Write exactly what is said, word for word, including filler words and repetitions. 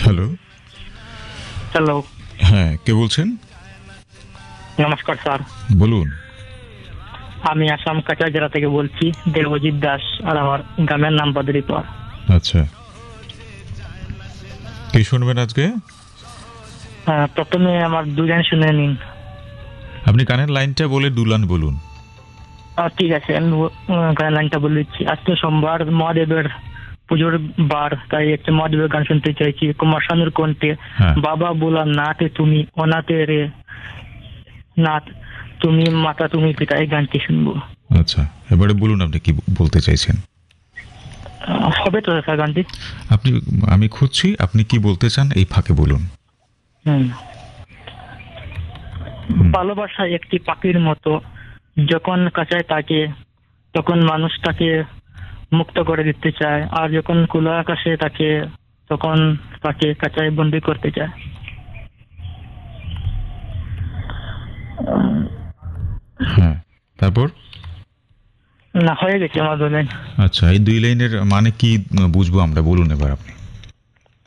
Hello. Hello. হ্যাঁ, কে বলছেন? নমস্কার স্যার। বলুন। আমি আসাম কাছাড় জেলা থেকে বলছি, দেবজিৎ দাস, আর আমার গ্রামের নাম বদরিপাড়। আচ্ছা, কি শুনবেন আজকে? হ্যাঁ, প্রথমে আমার দুজন শুনে নিন। আপনি কানের লাইনটা বলে দুলান বলুন। আহ, ঠিক আছে, আমি ও- আহ, গানের লাইনটা বলে দিচ্ছি। আজকে সোমবার, মহাদেবের পুজোর বার, তাই একটা মহাদেবের গান শুনতে চাইছি কুমার শানুর কণ্ঠে। হ্যাঁ। বাবা বলা নাতে তুমি অনাথে রে নাথ, তুমি মাতা তুমি পিতা, এই গানটি শুনবো। আচ্ছা, এবারে বলুন আপনি কি বলতে চাইছেন। আহ, হবে তো স্যার গানটি? আপনি, আমি খুঁজছি, আপনি কি বলতে চান এই ফাঁকে বলুন। হুম। হুম। ভালোবাসা একটি পাখির মতো, যখন কাছে থাকে তখন মানুষ তাকে মুক্ত করে দিতে চায়, আর যখন খোলা আকাশে থাকে তখন তাকে কাঁচায় বন্দি করতে চায়। উম, হ্যাঁ, তারপর? না, হয়ে গেছে আমার বলেন। আচ্ছা, এই দুই লাইনের মানে কি বুঝবো আমরা, বলুন এবার আপনি।